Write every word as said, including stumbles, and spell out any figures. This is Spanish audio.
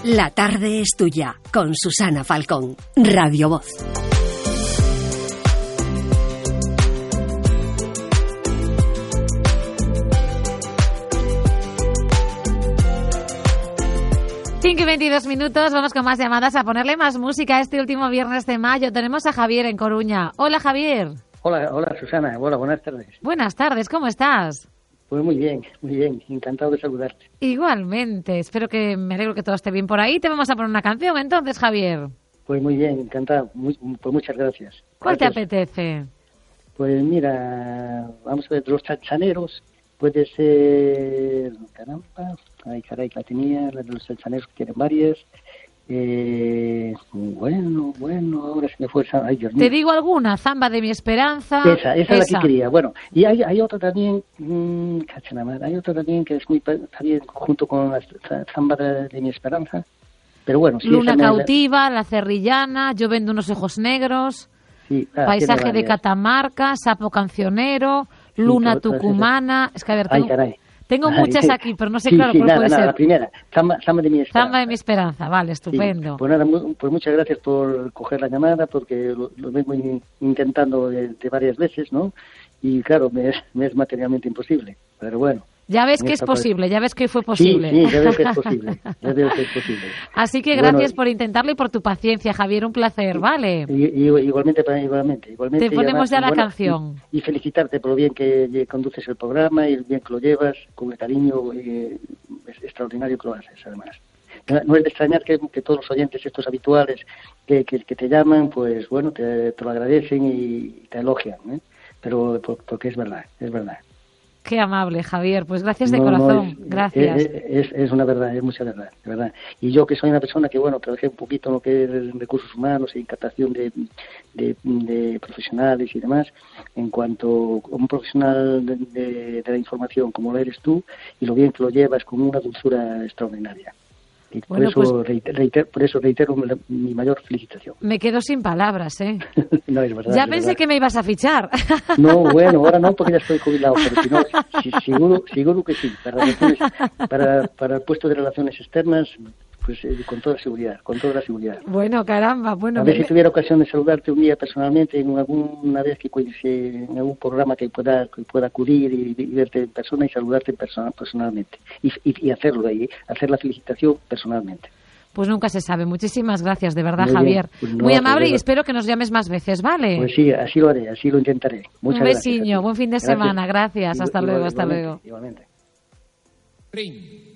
La tarde es tuya, con Susana Falcón, Radio Voz. cinco y veintidós minutos, vamos con más llamadas a ponerle más música este último viernes de mayo. Tenemos a Javier en Coruña. Hola, Javier. Hola, hola Susana. Hola, buenas tardes. Buenas tardes, ¿cómo estás? Pues muy bien, muy bien. Encantado de saludarte. Igualmente. Espero que me alegro que todo esté bien por ahí. Te vamos a poner una canción entonces, Javier. Pues muy bien, encantado. Muy, pues muchas gracias. ¿Cuál gracias. te apetece? Pues mira, vamos a ver, los chanchaneros. Puede ser... Caramba, ay caray, la tenía, la de los chanchaneros que quieren varias. Eh, bueno, bueno, ahora se me fue esa... Ay, Dios mío. ¿Te digo alguna? Zamba de mi esperanza. Esa, esa es la que quería. Bueno, y hay, hay otra también, mmm, hay otra también que es muy también junto con la Zamba de, de mi esperanza. Pero bueno, sí, Luna cautiva, la... la cerrillana, yo vendo unos ojos negros, sí, ah, paisaje de Catamarca, sapo cancionero, luna sí, tucumana. Es que a ver, tengo... Ay, caray. Tengo muchas aquí, pero no sé, sí, claro, sí, cuál nada, puede nada, ser. La primera, Zamba, Zamba de mi esperanza. Zamba de mi esperanza, vale, estupendo. Sí, pues nada, muy, pues muchas gracias por coger la llamada, porque lo, lo vengo in, intentando de, de varias veces, ¿no? Y claro, me es, me es materialmente imposible, pero bueno. Ya ves que es posible, ya ves que fue posible. Sí, sí, ya veo que es posible, ya veo que es posible. Así que gracias bueno, por intentarlo y por tu paciencia, Javier, un placer, ¿vale? Y, y, igualmente, igualmente, igualmente. Te ponemos ya la bueno, canción. Y, y felicitarte por lo bien que conduces el programa y el bien que lo llevas, con el cariño eh, es extraordinario que lo haces, además. No es de extrañar que, que todos los oyentes estos habituales que, que, que te llaman, pues bueno, te, te lo agradecen y te elogian, ¿eh? Pero por, porque es verdad, es verdad. Qué amable, Javier. Pues gracias de no, corazón. No, es, gracias. Es, es, es una verdad, es mucha verdad, de verdad. Y yo que soy una persona que, bueno, trabajé un poquito en lo que es recursos humanos y captación de, de, de profesionales y demás, en cuanto a un profesional de, de, de la información como lo eres tú, y lo bien que lo llevas con una dulzura extraordinaria. Y por, bueno, eso pues, reiter, reiter, por eso reitero mi, mi mayor felicitación. Me quedo sin palabras, ¿eh? No, es verdad. Ya es pensé verdad. que me ibas a fichar. No, bueno, ahora no, porque ya estoy jubilado, pero si no, si, seguro, seguro que sí. Para, para, para el puesto de relaciones externas, pues eh, con toda seguridad, con toda la seguridad. Bueno, caramba, bueno. A ver me... si tuviera ocasión de saludarte un día personalmente en alguna vez que en algún programa que pueda que pueda acudir y, y verte en persona y saludarte en persona, personalmente y, y, y hacerlo ahí, hacer la felicitación personalmente. Pues nunca se sabe. Muchísimas gracias, de verdad, Muy Javier. Pues no, Muy amable pues y espero que nos llames más veces, ¿vale? Pues sí, así lo haré, así lo intentaré. Muchas un besiño, gracias. buen fin de Gracias. semana. Gracias, hasta Igual, luego, hasta igualmente, luego. Igualmente. Ring.